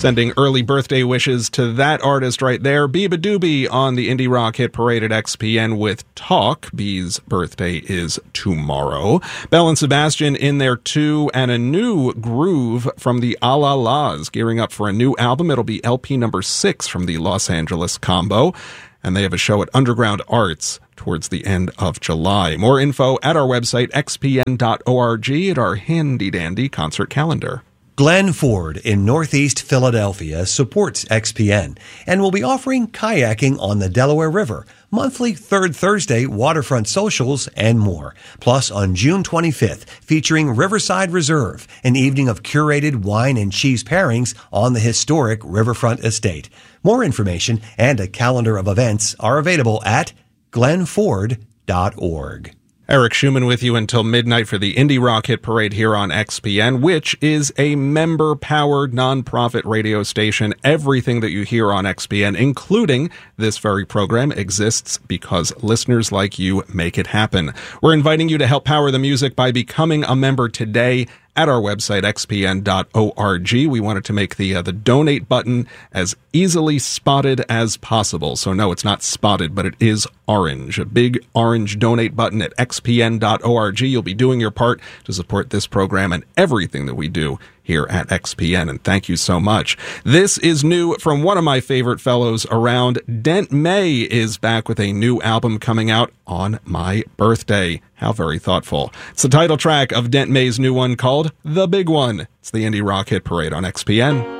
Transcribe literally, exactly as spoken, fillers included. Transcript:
Sending early birthday wishes to that artist right there, Biba Doobie on the Indie Rock Hit Parade at X P N with Talk. B's birthday is tomorrow. Belle and Sebastian in there too, and a new groove from the A La Las, gearing up for a new album. It'll be L P number six from the Los Angeles combo, and they have a show at Underground Arts towards the end of July. More info at our website, x p n dot org, at our handy-dandy concert calendar. Glenn Ford in Northeast Philadelphia supports X P N and will be offering kayaking on the Delaware River, monthly third Thursday waterfront socials, and more. Plus, on June twenty-fifth, featuring Riverside Reserve, an evening of curated wine and cheese pairings on the historic Riverfront Estate. More information and a calendar of events are available at glenn ford dot org. Eric Schumann with you until midnight for the Indie Rock Hit Parade here on X P N, which is a member-powered nonprofit radio station. Everything that you hear on X P N, including this very program, exists because listeners like you make it happen. We're inviting you to help power the music by becoming a member today at our website, x p n dot org. We wanted to make the uh, the donate button as easily spotted as possible. So no, it's not spotted, but it is orange. A big orange donate button at x p n dot org. You'll be doing your part to support this program and everything that we do here at X P N, and thank you so much. This is new from one of my favorite fellows around. Dent May is back with a new album coming out on my birthday. How very thoughtful. It's the title track of Dent May's new one called The Big One. It's the Indie Rock Hit Parade on X P N.